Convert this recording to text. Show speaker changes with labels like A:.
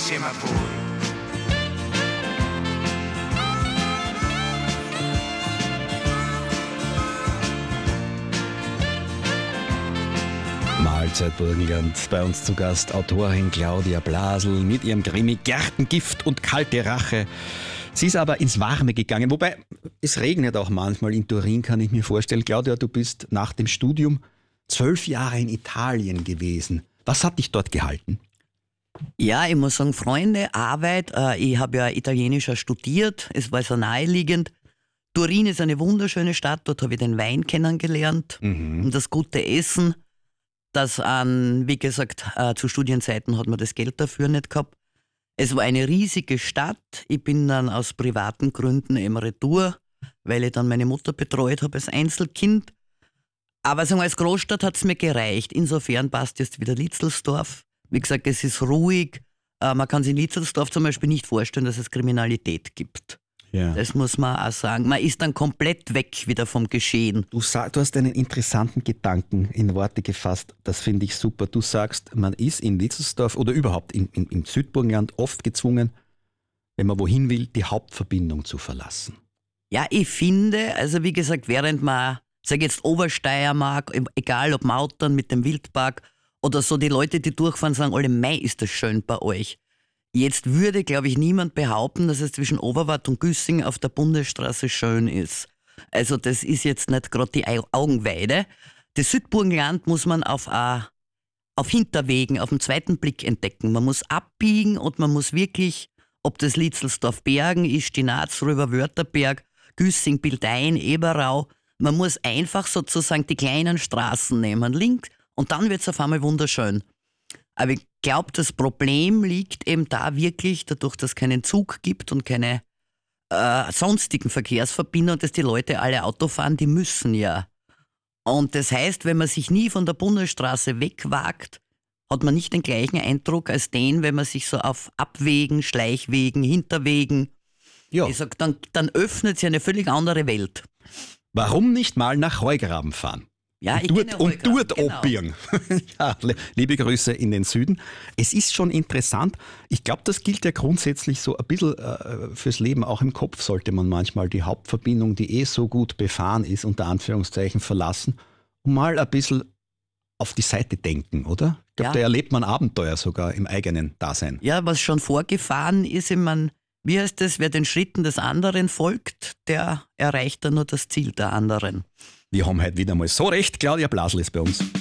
A: insieme a voi.
B: Mahlzeit Burgenland. Bei uns zu Gast Autorin Claudia Blasl mit ihrem Krimi Gärtengift und kalte Rache. Sie ist aber ins Warme gegangen, wobei es regnet auch manchmal in Turin, kann ich mir vorstellen. Claudia, du bist nach dem Studium 12 Jahre in Italien gewesen. Was hat dich dort gehalten?
C: Ja, ich muss sagen, Freunde, Arbeit. Ich habe ja Italienischer studiert, es war so naheliegend. Turin ist eine wunderschöne Stadt, dort habe ich den Wein kennengelernt und das gute Essen. Wie gesagt, zu Studienzeiten hat man das Geld dafür nicht gehabt. Es war eine riesige Stadt. Ich bin dann aus privaten Gründen eben retour, weil ich dann meine Mutter betreut habe als Einzelkind. Aber sagen wir, als Großstadt hat es mir gereicht. Insofern passt jetzt wieder Litzelsdorf. Wie gesagt, es ist ruhig. Man kann sich in Litzelsdorf zum Beispiel nicht vorstellen, dass es Kriminalität gibt.
B: Ja.
C: Das muss man auch sagen. Man ist dann komplett weg wieder vom Geschehen.
B: Du hast einen interessanten Gedanken in Worte gefasst. Das finde ich super. Du sagst, man ist in Litzelsdorf oder überhaupt im Südburgenland oft gezwungen, wenn man wohin will, die Hauptverbindung zu verlassen.
C: Ja, ich finde, also wie gesagt, während man, sag jetzt Obersteiermark, egal ob Mautern mit dem Wildpark oder so, die Leute, die durchfahren, sagen alle, mei, ist das schön bei euch. Jetzt würde, glaube ich, niemand behaupten, dass es zwischen Oberwart und Güssing auf der Bundesstraße schön ist. Also das ist jetzt nicht gerade die Augenweide. Das Südburgenland muss man auf Hinterwegen, auf den zweiten Blick entdecken. Man muss abbiegen und man muss wirklich, ob das Litzelsdorf Bergen ist, Stinaz rüber Wörterberg, Güssing, Bildein, Eberau, man muss einfach sozusagen die kleinen Straßen nehmen, links, und dann wird es auf einmal wunderschön. Aber ich glaube, das Problem liegt eben da wirklich, dadurch, dass es keinen Zug gibt und keine sonstigen Verkehrsverbindungen, dass die Leute alle Auto fahren, die müssen ja. Und das heißt, wenn man sich nie von der Bundesstraße wegwagt, hat man nicht den gleichen Eindruck als wenn man sich so auf Abwegen, Schleichwegen, Hinterwegen, ich sag, dann öffnet sich eine völlig andere Welt.
B: Warum nicht mal nach Heugraben fahren?
C: Ja,
B: und dort oppieren. Ja, liebe Grüße in den Süden. Es ist schon interessant. Ich glaube, das gilt ja grundsätzlich so ein bisschen fürs Leben. Auch im Kopf sollte man manchmal die Hauptverbindung, die so gut befahren ist, unter Anführungszeichen verlassen, und mal ein bisschen auf die Seite denken, oder? Ich glaube, da erlebt man Abenteuer sogar im eigenen Dasein. Ja,
C: was schon vorgefahren ist, wie heißt das, wer den Schritten des anderen folgt, der erreicht dann nur das Ziel der anderen.
B: Wir haben heute wieder mal so recht. Claudia Blasl ist bei uns.